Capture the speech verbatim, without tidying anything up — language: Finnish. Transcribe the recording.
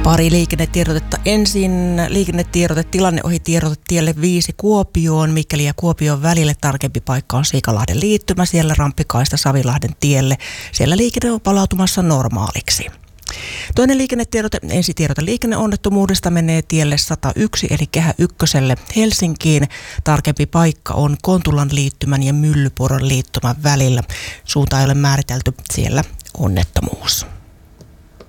Pari liikennetiedotetta. Ensin liikennetiedote, tilanne ohi tiedote tielle viisi Kuopioon. Mikkeli ja Kuopion välille tarkempi paikka on Siikalahden liittymä. Siellä ramppikaista Savilahden tielle. Siellä liikenne on palautumassa normaaliksi. Toinen liikennetiedote, ensitiedote liikenneonnettomuudesta menee tielle sata yksi eli Kehä ykköselle Helsinkiin. Tarkempi paikka on Kontulan liittymän ja Myllypuron liittymän välillä. Suunta ei ole määritelty, siellä onnettomuus.